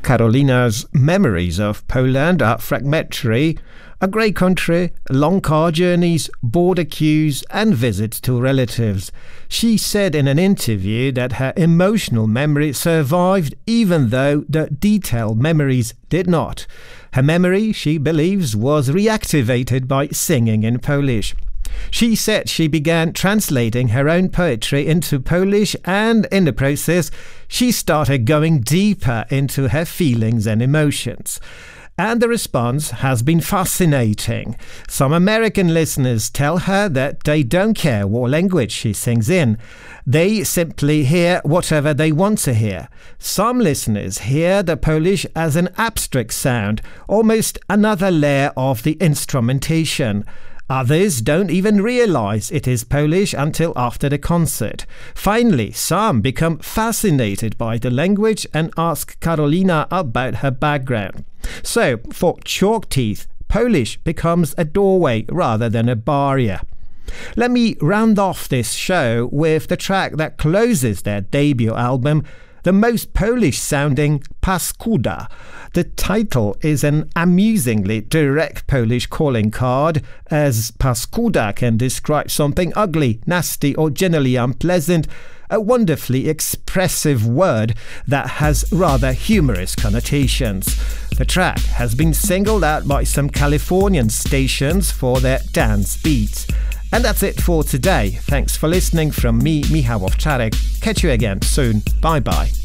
Karolina's memories of Poland are fragmentary: a grey country, long car journeys, border queues and visits to relatives. She said in an interview that her emotional memory survived even though the detailed memories did not. Her memory, she believes, was reactivated by singing in Polish. She said she began translating her own poetry into Polish, and in the process, she started going deeper into her feelings and emotions. And the response has been fascinating. Some American listeners tell her that they don't care what language she sings in. They simply hear whatever they want to hear. Some listeners hear the Polish as an abstract sound, almost another layer of the instrumentation. Others don't even realize it is Polish until after the concert. Finally, some become fascinated by the language and ask Karolina about her background. So, for Chalk Teeth, Polish becomes a doorway rather than a barrier. Let me round off this show with the track that closes their debut album, the most Polish-sounding Paskuda. The title is an amusingly direct Polish calling card, as Paskuda can describe something ugly, nasty or generally unpleasant, a wonderfully expressive word that has rather humorous connotations. The track has been singled out by some Californian stations for their dance beats. And that's it for today. Thanks for listening from me, Michał Owczarek. Catch you again soon. Bye bye.